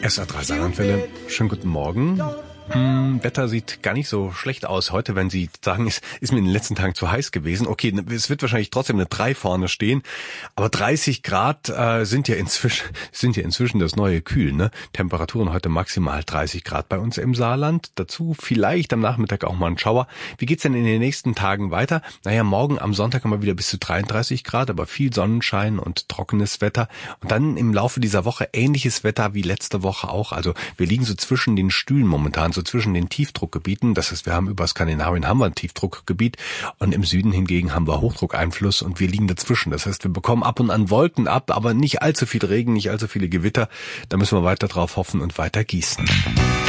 SA3 Saarlandwelle, schönen guten Morgen. Wetter sieht gar nicht so schlecht aus heute, wenn Sie sagen, es ist mir in den letzten Tagen zu heiß gewesen. Okay, es wird wahrscheinlich trotzdem eine 3 vorne stehen, aber 30 Grad sind ja inzwischen das neue Kühl, ne? Temperaturen heute maximal 30 Grad bei uns im Saarland. Dazu vielleicht am Nachmittag auch mal ein Schauer. Wie geht's denn in den nächsten Tagen weiter? Naja, morgen am Sonntag haben wir wieder bis zu 33 Grad, aber viel Sonnenschein und trockenes Wetter. Und dann im Laufe dieser Woche ähnliches Wetter wie letzte Woche auch. Also wir liegen so zwischen den Stühlen momentan, so zwischen den Tiefdruckgebieten. Das heißt, wir haben über Skandinavien haben wir ein Tiefdruckgebiet und im Süden hingegen haben wir Hochdruckeinfluss und wir liegen dazwischen. Das heißt, wir bekommen ab und an Wolken ab, aber nicht allzu viel Regen, nicht allzu viele Gewitter. Da müssen wir weiter drauf hoffen und weiter gießen.